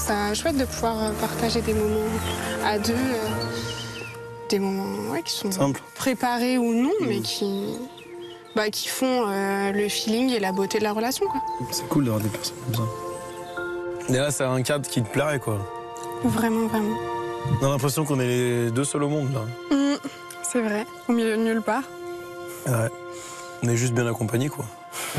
ça chouette de pouvoir partager des moments à deux, des moments qui sont simple, préparés ou non, mais qui font le feeling et la beauté de la relation, quoi. C'est cool d'avoir des personnes comme ça. Et là, c'est un cadre qui te plairait, quoi. Vraiment, vraiment. On a l'impression qu'on est les deux seuls au monde, là. C'est vrai, au milieu de nulle part. Ouais. On est juste bien accompagnés, quoi.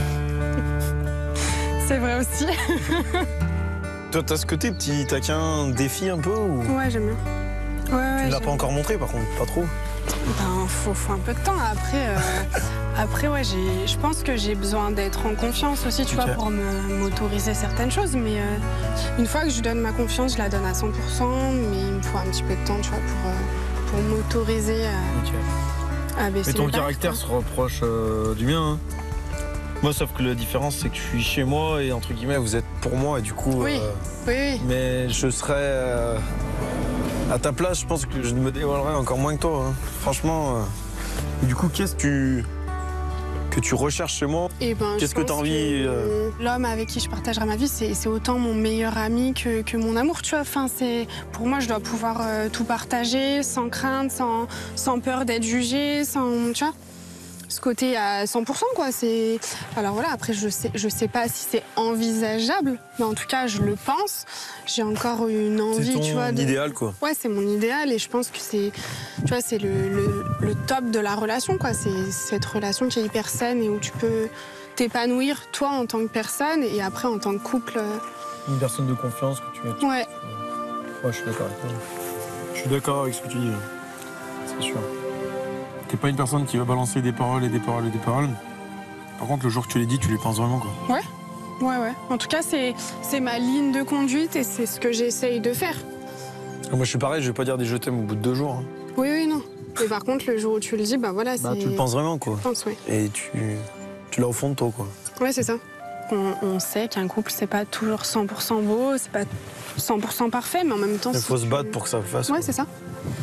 C'est vrai aussi. Toi, t'as ce côté petit taquin défi un peu ou... Ouais, j'aime bien. Ouais, tu l'as pas encore montré, par contre, pas trop. Ben, faut un peu de temps. Après, ouais, je pense que j'ai besoin d'être en confiance aussi, tu vois, pour m'autoriser certaines choses. Mais une fois que je donne ma confiance, je la donne à 100%. Mais il me faut un petit peu de temps, tu vois, pour m'autoriser à baisser. Mais ton les barres, caractère quoi. se rapproche du mien, hein. Moi, sauf que la différence, c'est que je suis chez moi et, entre guillemets, vous êtes pour moi. Et du coup... Oui, oui. Mais je serais... à ta place, je pense que je me dévoilerais encore moins que toi, hein. Franchement... Du coup, qu'est-ce que tu recherches chez moi? Qu'est-ce que tu as envie L'homme avec qui je partagerai ma vie, c'est autant mon meilleur ami que mon amour, tu vois. Enfin, pour moi, je dois pouvoir tout partager sans crainte, sans peur d'être jugée, tu vois. Ce côté à 100%, quoi. Alors voilà, après, je sais pas si c'est envisageable, mais en tout cas, je le pense. J'ai encore une envie, tu vois. C'est ton idéal, quoi. Ouais, c'est mon idéal et je pense que c'est le top de la relation, quoi. C'est cette relation qui est hyper saine et où tu peux t'épanouir, toi, en tant que personne et après, en tant que couple. Une personne de confiance que tu mets. Ouais. Ouais, je suis d'accord avec toi. Je suis d'accord avec ce que tu dis, c'est sûr. T'es pas une personne qui va balancer des paroles et des paroles et des paroles. Par contre, le jour que tu les dis, tu les penses vraiment, quoi. Ouais. Ouais. En tout cas, c'est ma ligne de conduite et c'est ce que j'essaye de faire. Moi, je suis pareil, je vais pas dire des je t'aime au bout de 2 jours. Hein. Oui, non. Mais par contre, le jour où tu le dis, bah voilà, tu le penses vraiment, quoi. Je pense, oui. Et tu l'as au fond de toi, quoi. Ouais, c'est ça. On sait qu'un couple, c'est pas toujours 100% beau, c'est pas 100% parfait, mais en même temps... Il faut se battre pour que ça le fasse. Ouais, c'est ça.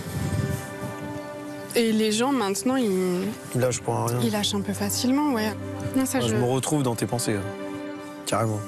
Et les gens, maintenant, ils lâchent pour rien. Ils lâchent un peu facilement, ouais. Non, ça, je me retrouve dans tes pensées, là. Carrément.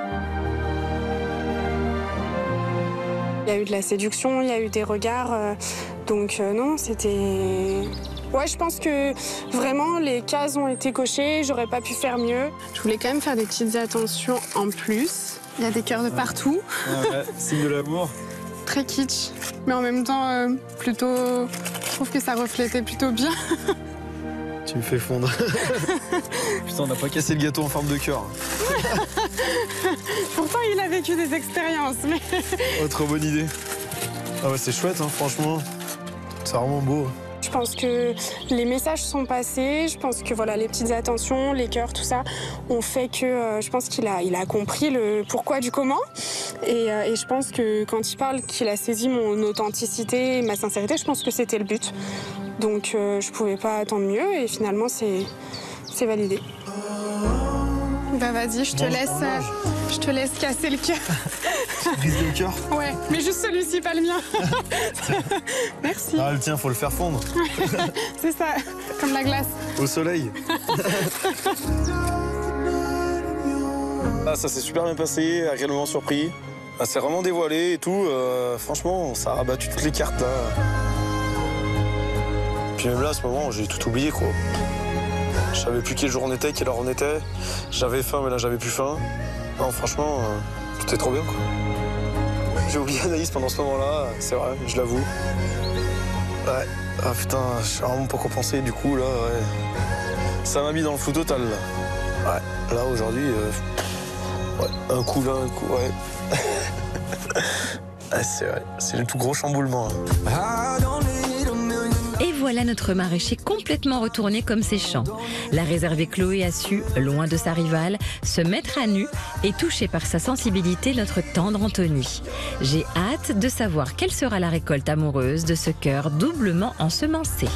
Il y a eu de la séduction, il y a eu des regards, donc non, c'était... Ouais, je pense que vraiment, les cases ont été cochées, j'aurais pas pu faire mieux. Je voulais quand même faire des petites attentions en plus. Il y a des cœurs de partout. Ouais, signe de l'amour. Très kitsch, mais en même temps, plutôt... Je trouve que ça reflétait plutôt bien. Tu me fais fondre. Putain, on n'a pas cassé le gâteau en forme de cœur. Pourtant, il a vécu des expériences, mais... Oh, trop bonne idée. Ah ouais, c'est chouette, hein, franchement. C'est vraiment beau. Je pense que les messages sont passés, je pense que voilà, les petites attentions, les cœurs, tout ça, ont fait que je pense qu'il a compris le pourquoi du comment. Et je pense que quand il parle qu'il a saisi mon authenticité, ma sincérité, je pense que c'était le but. Donc je pouvais pas attendre mieux et finalement c'est validé. Bah vas-y, je te laisse casser le cœur. Briser le cœur? Ouais, mais juste celui-ci, pas le mien. Merci. Ah, le tien, faut le faire fondre. C'est ça, comme la glace. Au soleil. Ah, ça s'est super bien passé, agréablement surpris. Ah, c'est vraiment dévoilé et tout. Franchement, ça a rabattu toutes les cartes, là. Puis même là, à ce moment, j'ai tout oublié, quoi. Je savais plus quel jour on était, quelle heure on était. J'avais faim, mais là, j'avais plus faim. Non, franchement, c'était trop bien, quoi. J'ai oublié Anaïs pendant ce moment-là, c'est vrai, je l'avoue. Ouais, ah putain, je sais vraiment pas quoi penser, du coup, là, ouais. Ça m'a mis dans le flou total, là. Ouais, là, aujourd'hui, ouais, un coup là, un coup, ouais. Ah, c'est vrai, c'est le tout gros chamboulement. Hein. Et voilà notre maraîcher complètement retourné comme ses champs. La réservée Chloé a su, loin de sa rivale, se mettre à nu et toucher par sa sensibilité notre tendre Anthony. J'ai hâte de savoir quelle sera la récolte amoureuse de ce cœur doublement ensemencé.